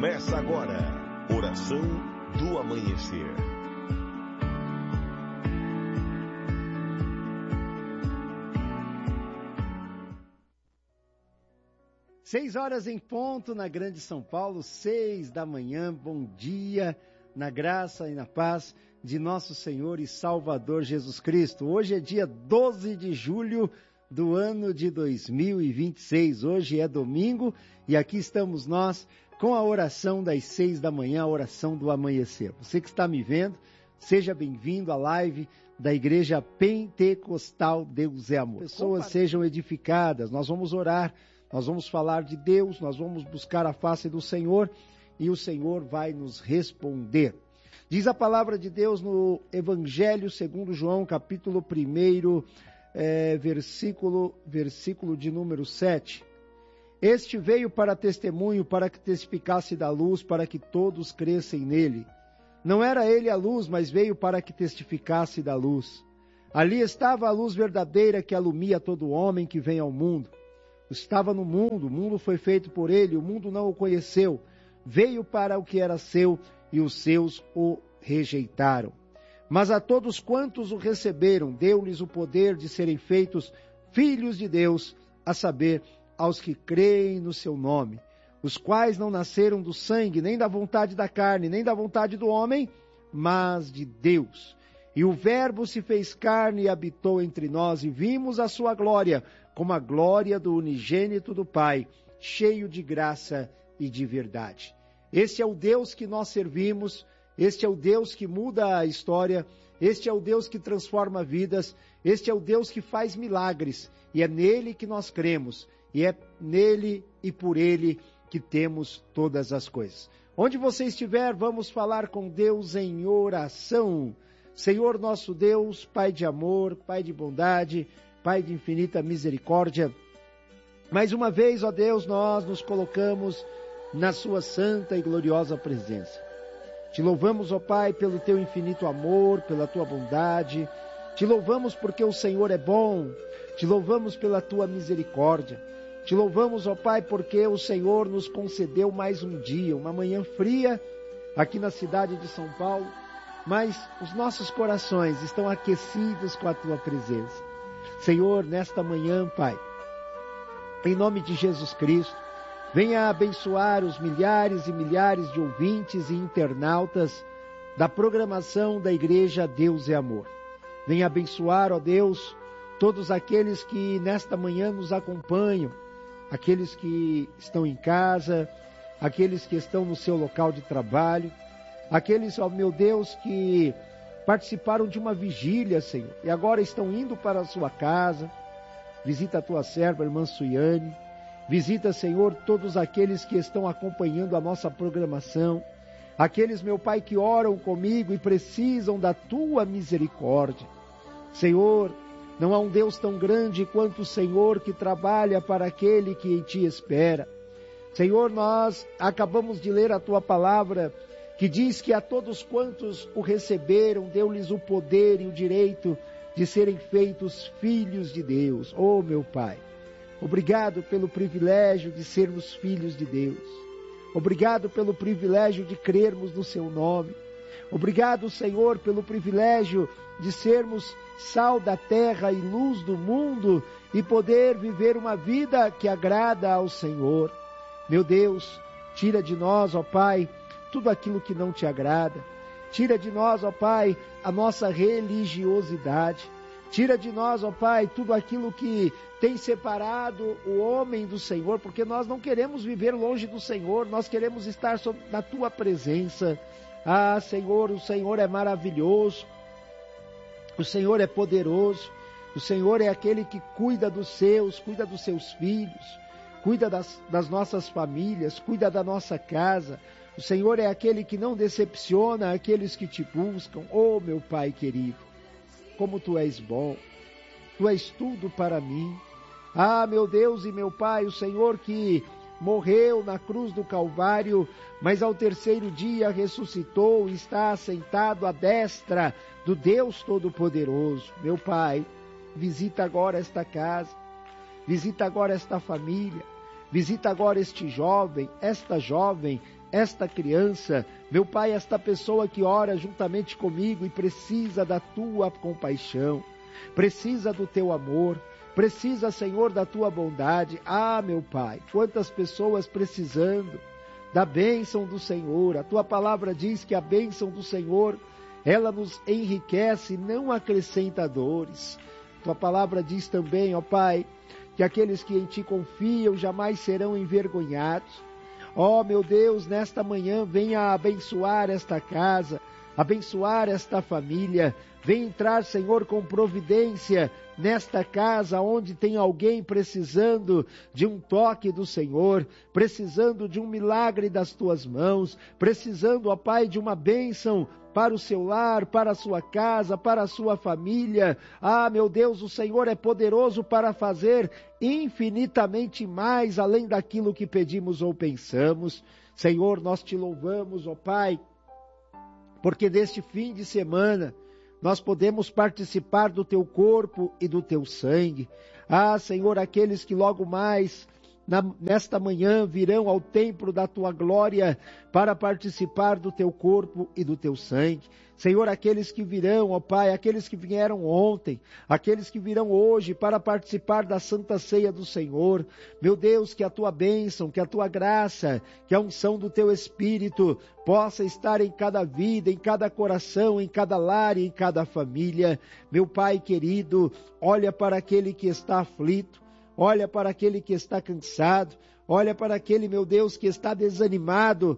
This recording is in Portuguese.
Começa agora, Oração do Amanhecer. Seis horas em ponto na Grande São Paulo, 6 da manhã. Bom dia, na graça e na paz de nosso Senhor e Salvador Jesus Cristo. Hoje é dia 12 de julho do ano de 2026. Hoje é domingo e aqui estamos nós com a oração das 6 da manhã, a oração do amanhecer. Você que está me vendo, seja bem-vindo à live da Igreja Pentecostal Deus é Amor. Pessoas sejam edificadas, nós vamos orar, nós vamos falar de Deus, nós vamos buscar a face do Senhor e o Senhor vai nos responder. Diz a palavra de Deus no Evangelho segundo João, capítulo 1, versículo de número 7. Este veio para testemunho, para que testificasse da luz, para que todos crescem nele. Não era ele a luz, mas veio para que testificasse da luz. Ali estava a luz verdadeira que alumia todo homem que vem ao mundo. Estava no mundo, o mundo foi feito por ele, o mundo não o conheceu. Veio para o que era seu e os seus o rejeitaram. Mas a todos quantos o receberam, deu-lhes o poder de serem feitos filhos de Deus, a saber, aos que creem no seu nome, os quais não nasceram do sangue, nem da vontade da carne, nem da vontade do homem, mas de Deus. E o Verbo se fez carne e habitou entre nós, e vimos a sua glória, como a glória do unigênito do Pai, cheio de graça e de verdade. Este é o Deus que nós servimos, este é o Deus que muda a história, este é o Deus que transforma vidas, este é o Deus que faz milagres, e é nele que nós cremos, e é nele e por ele que temos todas as coisas. Onde você estiver, vamos falar com Deus em oração. Senhor nosso Deus, Pai de amor, Pai de bondade, Pai de infinita misericórdia, mais uma vez, ó Deus, nós nos colocamos na sua santa e gloriosa presença. Te louvamos, ó Pai, pelo teu infinito amor, pela tua bondade. Te louvamos porque o Senhor é bom. Te louvamos pela tua misericórdia. Te louvamos, ó Pai, porque o Senhor nos concedeu mais um dia, uma manhã fria aqui na cidade de São Paulo, mas os nossos corações estão aquecidos com a tua presença. Senhor, nesta manhã, Pai, em nome de Jesus Cristo, venha abençoar os milhares e milhares de ouvintes e internautas da programação da Igreja Deus é Amor. Venha abençoar, ó Deus, todos aqueles que nesta manhã nos acompanham, aqueles que estão em casa, aqueles que estão no seu local de trabalho, aqueles, ó meu Deus, que participaram de uma vigília, Senhor, e agora estão indo para a sua casa. Visita a tua serva, a irmã Suiane. Visita, Senhor, todos aqueles que estão acompanhando a nossa programação. Aqueles, meu Pai, que oram comigo e precisam da tua misericórdia. Senhor, não há um Deus tão grande quanto o Senhor que trabalha para aquele que em ti espera. Senhor, nós acabamos de ler a tua palavra, que diz que a todos quantos o receberam, deu-lhes o poder e o direito de serem feitos filhos de Deus. Oh, meu Pai, obrigado pelo privilégio de sermos filhos de Deus. Obrigado pelo privilégio de crermos no seu nome. Obrigado, Senhor, pelo privilégio de sermos sal da terra e luz do mundo e poder viver uma vida que agrada ao Senhor. Meu Deus, tira de nós, ó Pai, tudo aquilo que não te agrada. Tira de nós, ó Pai, a nossa religiosidade. Tira de nós, ó Pai, tudo aquilo que tem separado o homem do Senhor, porque nós não queremos viver longe do Senhor, nós queremos estar na tua presença. Ah, Senhor, o Senhor é maravilhoso, o Senhor é poderoso, o Senhor é aquele que cuida dos seus filhos, cuida das nossas famílias, cuida da nossa casa. O Senhor é aquele que não decepciona aqueles que te buscam. Oh, meu Pai querido, como tu és bom, tu és tudo para mim. Ah, meu Deus e meu Pai, o Senhor que morreu na cruz do Calvário, mas ao terceiro dia ressuscitou e está assentado à destra do Deus Todo-Poderoso. Meu Pai, visita agora esta casa, visita agora esta família, visita agora este jovem, esta jovem, esta criança, meu Pai, esta pessoa que ora juntamente comigo e precisa da tua compaixão, precisa do teu amor, precisa, Senhor, da tua bondade. Ah, meu Pai, quantas pessoas precisando da bênção do Senhor. A tua palavra diz que a bênção do Senhor, ela nos enriquece, não acrescenta dores. Tua palavra diz também, ó Pai, que aqueles que em ti confiam jamais serão envergonhados. Ó meu Deus, nesta manhã venha abençoar esta casa, abençoar esta família. Vem entrar, Senhor, com providência nesta casa onde tem alguém precisando de um toque do Senhor, precisando de um milagre das tuas mãos, precisando, ó Pai, de uma bênção para o seu lar, para a sua casa, para a sua família. Ah, meu Deus, o Senhor é poderoso para fazer infinitamente mais além daquilo que pedimos ou pensamos. Senhor, nós te louvamos, ó Pai, porque neste fim de semana nós podemos participar do teu corpo e do teu sangue. Ah, Senhor, aqueles que logo mais nesta manhã virão ao templo da tua glória para participar do teu corpo e do teu sangue. Senhor, aqueles que virão, ó Pai, aqueles que vieram ontem, aqueles que virão hoje para participar da Santa Ceia do Senhor. Meu Deus, que a tua bênção, que a tua graça, que a unção do teu Espírito possa estar em cada vida, em cada coração, em cada lar e em cada família. Meu Pai querido, olha para aquele que está aflito, olha para aquele que está cansado, olha para aquele, meu Deus, que está desanimado,